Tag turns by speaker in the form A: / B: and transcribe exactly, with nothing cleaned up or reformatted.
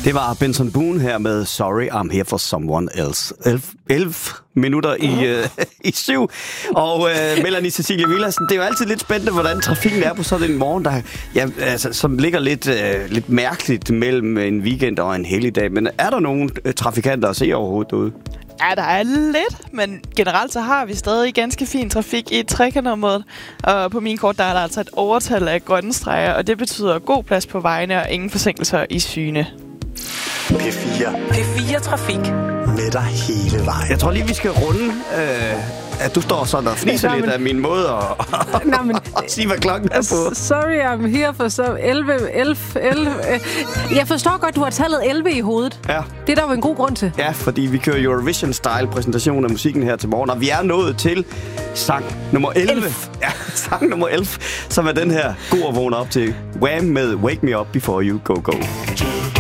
A: Det var Benson Boone her med Sorry, I'm Here for Someone Else. elleve minutter i, øh, i syv. Og øh, Melanie Cecilie Villadsen, det er jo altid lidt spændende, hvordan trafikken er på sådan en morgen, der, ja, altså, som ligger lidt, øh, lidt mærkeligt mellem en weekend og en helligdag. Men er der nogen øh, trafikanter at se overhovedet derude?
B: Ja, der er lidt, men generelt så har vi stadig ganske fin trafik i trekantområdet. Og på min kort, der er der altså et overtal af grønne streger, og det betyder god plads på vejene og ingen forsinkelser i syne.
C: P fire.
D: P fire Trafik.
C: Med dig hele vejen.
A: Jeg tror lige, vi skal runde, øh, at du står sådan og fniser
E: Nå,
A: lidt
E: men-
A: af min måde at,
E: Nå, men-
A: at sige, hvad klokken er på.
E: Sorry, I'm here for så elleve, elleve, elleve. Øh, Jeg forstår godt, du har tallet elleve i hovedet.
A: Ja.
E: Det er der jo en god grund til.
A: Ja, fordi vi kører Eurovision-style præsentation af musikken her til morgen, og vi er nået til sang nummer elleve.
E: elleve.
A: Ja, sang nummer elleve, som er den her god at vågne op til. Wham med Wake Me Up Before You Go Go.